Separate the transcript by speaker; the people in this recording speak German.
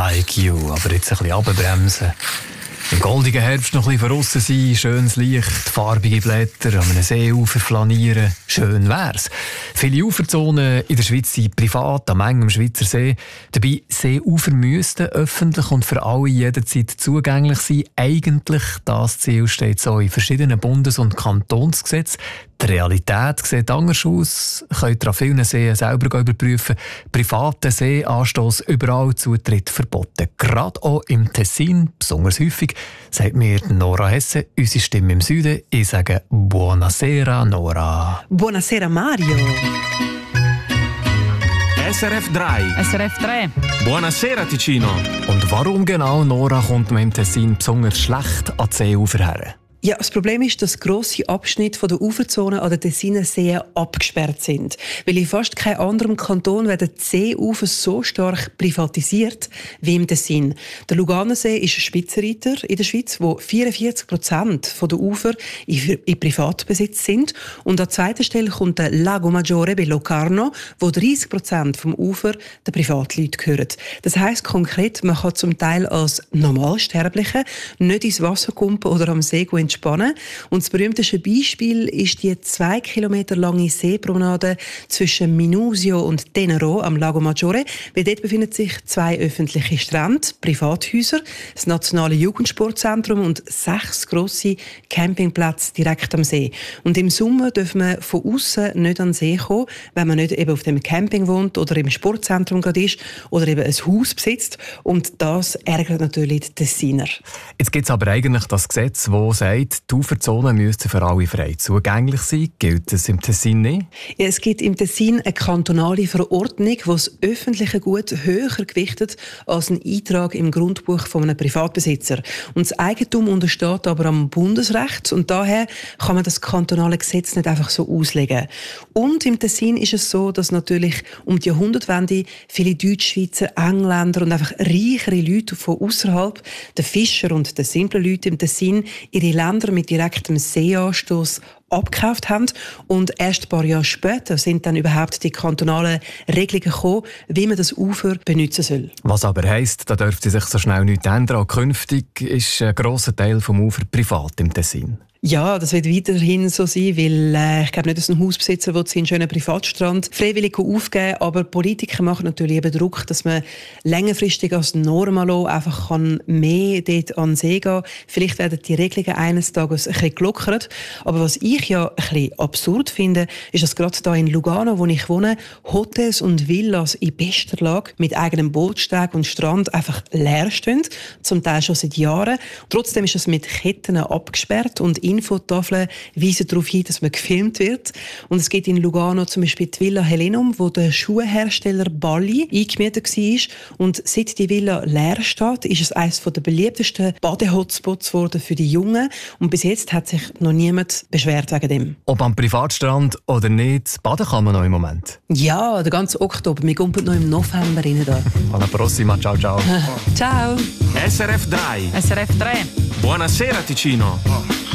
Speaker 1: Like You. Aber jetzt ein bisschen runterbremsen. Im goldigen Herbst noch ein bisschen draussen sein, schönes Licht, farbige Blätter, an einem Seeufer flanieren. Schön wär's. Viele Uferzonen in der Schweiz sind privat, am engen Schweizer See. Dabei, Seeufer müssten öffentlich und für alle jederzeit zugänglich sein. Eigentlich, das Ziel steht so in verschiedenen Bundes- und Kantonsgesetzen. Die Realität sieht anders aus. Könnt ihr an vielen Seen selber überprüfen. Privaten Seeanstoss überall Zutritt verboten. Gerade auch im Tessin, besonders häufig, sagt mir Nora Hesse, unsere Stimme im Süden. Ich sage Buonasera, Nora.
Speaker 2: Buonasera, Mario.
Speaker 3: SRF 3.
Speaker 4: SRF 3.
Speaker 3: Buonasera, Ticino.
Speaker 1: Und warum genau, Nora, kommt man im Tessin besonders schlecht an die Seeufer her?
Speaker 2: Ja, das Problem ist, dass grosse Abschnitte der Uferzone an den Tessiner Seen abgesperrt sind. Weil in fast keinem anderen Kanton werden die Seeufer so stark privatisiert wie im Tessin. Der Luganersee ist ein Spitzenreiter in der Schweiz, wo 44% der Ufer in Privatbesitz sind. Und an zweiter Stelle kommt der Lago Maggiore bei Locarno, wo 30% vom Ufer den Privatleuten gehören. Das heisst konkret, man kann zum Teil als Normalsterbliche nicht ins Wasser kumpen oder am See entspannen. Und das berühmteste Beispiel ist die 2 Kilometer lange Seepromenade zwischen Minusio und Tenero am Lago Maggiore. Weil dort befinden sich 2 öffentliche Strände, Privathäuser, das nationale Jugendsportzentrum und 6 grosse Campingplätze direkt am See. Und im Sommer dürfen wir von außen nicht an den See kommen, wenn man nicht eben auf dem Camping wohnt oder im Sportzentrum gerade ist oder eben ein Haus besitzt. Und das ärgert natürlich die Tessiner.
Speaker 1: Jetzt gibt es aber eigentlich das Gesetz, das sagt, die Uferzonen müssten für alle frei zugänglich sein. Gilt das im Tessin nicht?
Speaker 2: Ja, es gibt im Tessin eine kantonale Verordnung, die das öffentliche Gut höher gewichtet als ein Eintrag im Grundbuch von einem Privatbesitzer. Und das Eigentum untersteht aber am Bundesrecht und daher kann man das kantonale Gesetz nicht einfach so auslegen. Und im Tessin ist es so, dass natürlich um die Jahrhundertwende viele Deutschschweizer, Engländer und einfach reichere Leute von außerhalb, den Fischer und den simplen Leute im Tessin, ihre Länder mit direktem Seeanstoss abgekauft haben. Und erst ein paar Jahre später sind dann überhaupt die kantonalen Regelungen gekommen, wie man das Ufer benutzen soll.
Speaker 1: Was aber heisst, da dürfte sich so schnell nichts ändern. Künftig ist ein grosser Teil des Ufer privat im Tessin.
Speaker 2: Ja, das wird weiterhin so sein, weil ich glaube nicht, dass ein Hausbesitzer seinen schönen Privatstrand freiwillig aufgeben kann, aber Politiker machen natürlich eben Druck, dass man längerfristig als Normalo einfach mehr dort an den See gehen kann. Vielleicht werden die Regelungen eines Tages ein bisschen gelockert, aber was ich ja ein bisschen absurd finde, ist, dass gerade hier in Lugano, wo ich wohne, Hotels und Villas in bester Lage mit eigenem Bootsteg und Strand einfach leer stehen, zum Teil schon seit Jahren. Trotzdem ist es mit Ketten abgesperrt und Infotafeln weisen darauf hin, dass man gefilmt wird. Und es gibt in Lugano zum Beispiel die Villa Helenum, wo der Schuhhersteller Balli eingemietet war. Und seit die Villa leer steht, ist es eines der beliebtesten Badehotspots geworden für die Jungen. Und bis jetzt hat sich noch niemand beschwert wegen dem.
Speaker 1: Ob am Privatstrand oder nicht, baden kann man noch im Moment.
Speaker 2: Ja, den ganzen Oktober. Wir kommen noch im November rein. Da.
Speaker 1: Alla prossima, ciao ciao.
Speaker 2: Ciao.
Speaker 3: SRF 3.
Speaker 4: SRF 3.
Speaker 3: Buonasera, Ticino.